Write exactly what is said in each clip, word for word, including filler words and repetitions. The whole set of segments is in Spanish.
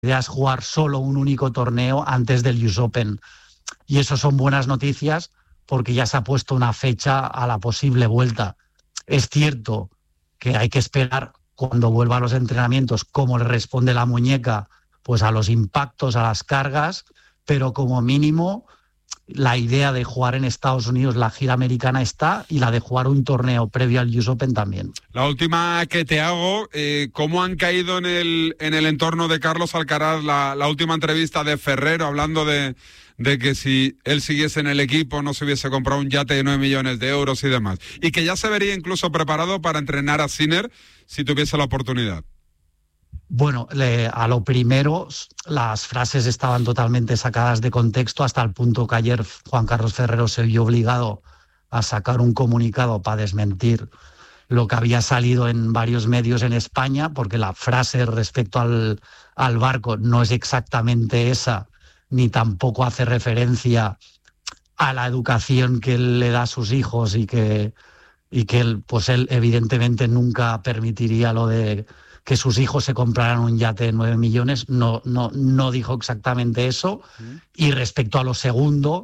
idea es jugar solo un único torneo antes del U S Open. Y eso son buenas noticias porque ya se ha puesto una fecha a la posible vuelta. Es cierto que hay que esperar cuando vuelva a los entrenamientos cómo le responde la muñeca pues a los impactos, a las cargas, pero como mínimo la idea de jugar en Estados Unidos la gira americana está, y la de jugar un torneo previo al U S Open también. La última que te hago, eh, ¿cómo han caído en el, en el entorno de Carlos Alcaraz la, la última entrevista de Ferrero hablando de, de que si él siguiese en el equipo no se hubiese comprado un yate de nueve millones de euros y demás? Y que ya se vería incluso preparado para entrenar a Sinner si tuviese la oportunidad. Bueno, le, a lo primero, las frases estaban totalmente sacadas de contexto, hasta el punto que ayer Juan Carlos Ferrero se vio obligado a sacar un comunicado para desmentir lo que había salido en varios medios en España, porque la frase respecto al, al barco no es exactamente esa, ni tampoco hace referencia a la educación que él le da a sus hijos y que, y que él, pues él evidentemente nunca permitiría lo de que sus hijos se compraran un yate de nueve millones, no, no, no dijo exactamente eso. ¿Mm? Y respecto a lo segundo,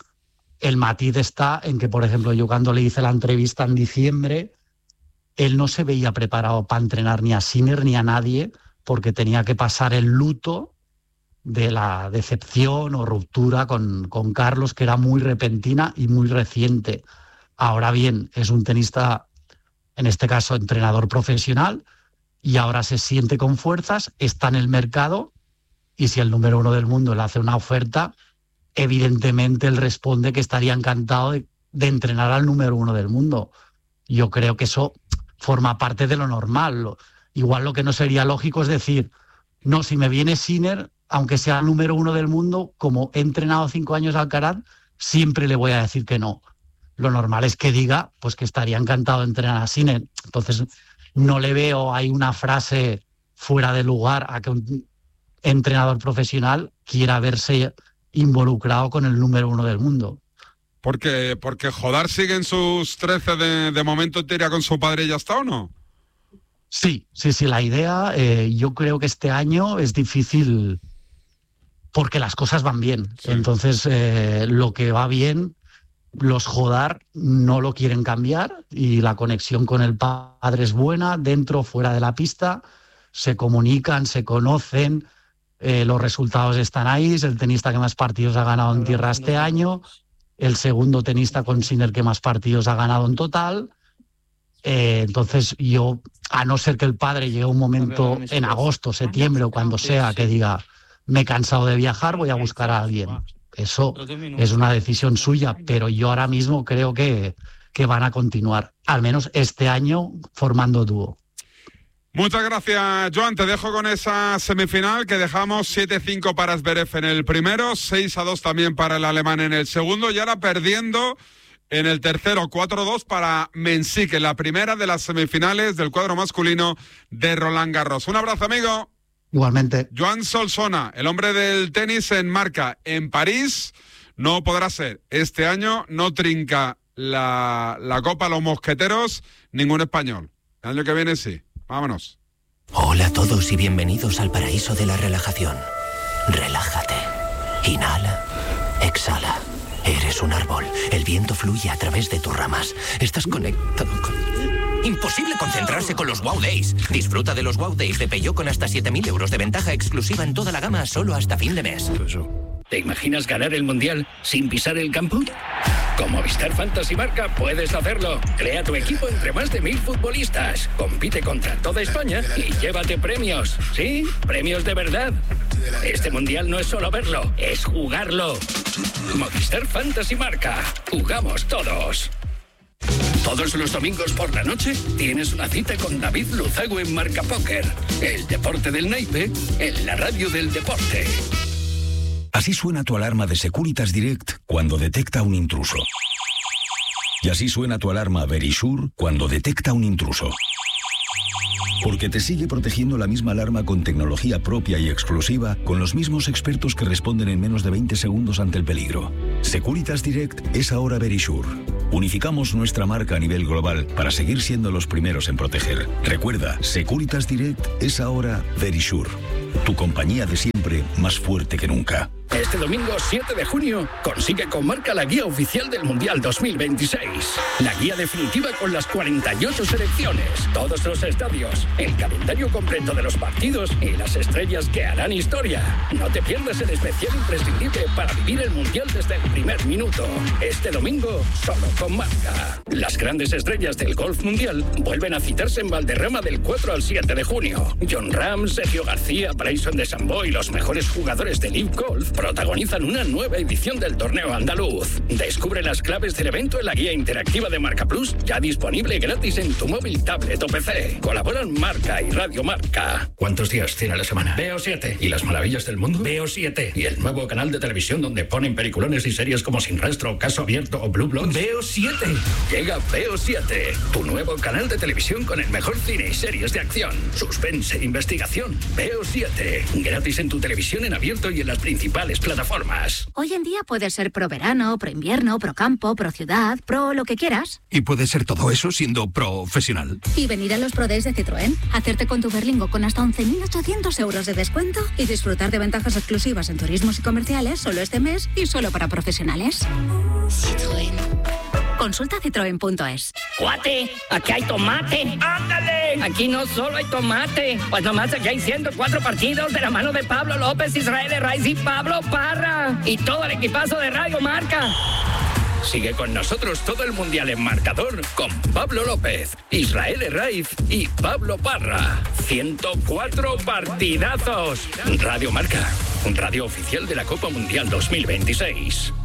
el matiz está en que, por ejemplo, yo cuando le hice la entrevista en diciembre, él no se veía preparado para entrenar ni a Sinner ni a nadie, porque tenía que pasar el luto de la decepción o ruptura con, con Carlos, que era muy repentina y muy reciente. Ahora bien, es un tenista, en este caso entrenador profesional, y ahora se siente con fuerzas, está en el mercado, y si el número uno del mundo le hace una oferta, evidentemente él responde que estaría encantado de, de entrenar al número uno del mundo. Yo creo que eso forma parte de lo normal. Igual lo que no sería lógico es decir, no, si me viene Sinner, aunque sea el número uno del mundo, como he entrenado cinco años al Alcaraz, siempre le voy a decir que no. Lo normal es que diga pues que estaría encantado de entrenar a Sinner. Entonces, no le veo ahí una frase fuera de lugar a que un entrenador profesional quiera verse involucrado con el número uno del mundo. Porque, porque Jodar sigue en sus trece de, de momento, te iría con su padre y ya está, ¿o no? Sí, sí, sí, la idea, eh, yo creo que este año es difícil porque las cosas van bien. Sí. Entonces, eh, lo que va bien, los Jodar no lo quieren cambiar, y la conexión con el padre es buena, dentro o fuera de la pista, se comunican, se conocen, eh, los resultados están ahí, es el tenista que más partidos ha ganado en tierra este año, el segundo tenista con Sinner que más partidos ha ganado en total. Eh, entonces yo, a no ser que el padre llegue un momento en agosto, septiembre o cuando sea que diga me he cansado de viajar, voy a buscar a alguien. Eso es una decisión suya, pero yo ahora mismo creo que, que van a continuar, al menos este año, formando dúo. Muchas gracias, Joan. Te dejo con esa semifinal que dejamos siete cinco para Zverev en el primero, seis a dos también para el alemán en el segundo, y ahora perdiendo en el tercero, cuatro dos para Mensik, en la primera de las semifinales del cuadro masculino de Roland Garros. Un abrazo, amigo. Igualmente. Joan Solsona, el hombre del tenis en marca en París, no podrá ser. Este año no trinca la, la Copa a los Mosqueteros ningún español. El año que viene sí. Vámonos. Hola a todos y bienvenidos al paraíso de la relajación. Relájate. Inhala. Exhala. Eres un árbol. El viento fluye a través de tus ramas. Estás conectado con... Imposible concentrarse con los Wow Days. Disfruta de los Wow Days de Peugeot con hasta siete mil euros de ventaja exclusiva en toda la gama solo hasta fin de mes. ¿Te imaginas ganar el Mundial sin pisar el campo? Con Movistar Fantasy Marca puedes hacerlo. Crea tu equipo entre más de mil futbolistas. Compite contra toda España y llévate premios. Sí, premios de verdad. Este Mundial no es solo verlo, es jugarlo. Movistar Fantasy Marca. Jugamos todos. Todos los domingos por la noche tienes una cita con David Luzago en Marca Póker. El deporte del naipe en la radio del deporte. Así suena tu alarma de Securitas Direct cuando detecta un intruso. Y así suena tu alarma Verisure cuando detecta un intruso. Porque te sigue protegiendo la misma alarma con tecnología propia y exclusiva, con los mismos expertos que responden en menos de veinte segundos ante el peligro. Securitas Direct es ahora Verisure. Unificamos nuestra marca a nivel global para seguir siendo los primeros en proteger. Recuerda, Securitas Direct es ahora Verisure. Tu compañía de siempre, más fuerte que nunca. Este domingo siete de junio consigue con Marca la guía oficial del Mundial dos mil veintiséis. La guía definitiva con las cuarenta y ocho selecciones, todos los estadios, el calendario completo de los partidos y las estrellas que harán historia. No te pierdas el especial imprescindible para vivir el Mundial desde el primer minuto. Este domingo, solo con Marca. Las grandes estrellas del golf mundial vuelven a citarse en Valderrama del cuatro al siete de junio. Jon Rahm, Sergio García, Bryson DeChambeau y los mejores jugadores de Live Golf protagonizan una nueva edición del torneo andaluz. Descubre las claves del evento en la guía interactiva de Marca Plus, ya disponible gratis en tu móvil, tablet o P C. Colaboran Marca y Radio Marca. ¿Cuántos días tiene la semana? Veo siete. ¿Y las maravillas del mundo? Veo siete. ¿Y el nuevo canal de televisión donde ponen peliculones y series como Sin Rastro, Caso Abierto o Blue Bloods? Veo siete. Llega Veo siete, tu nuevo canal de televisión con el mejor cine y series de acción, suspense, investigación. Veo siete. Gratis en tu televisión en abierto y en las principales plataformas. Hoy en día puedes ser pro verano, pro invierno, pro campo, pro ciudad, pro lo que quieras. Y puedes ser todo eso siendo profesional. Y venir a los Pro Days de Citroën, hacerte con tu Berlingo con hasta once mil ochocientos euros de descuento y disfrutar de ventajas exclusivas en turismos y comerciales solo este mes y solo para profesionales. Citroën. Consulta citroen punto es. ¡Cuate! ¡Aquí hay tomate! ¡Ándale! Aquí no solo hay tomate, pues nomás aquí hay ciento cuatro partidos de la mano de Pablo López, Israel Herraiz y Pablo Parra. Y todo el equipazo de Radio Marca. Sigue con nosotros todo el Mundial en marcador con Pablo López, Israel Herraiz y Pablo Parra. ciento cuatro partidazos. Radio Marca, radio oficial de la Copa Mundial dos mil veintiséis.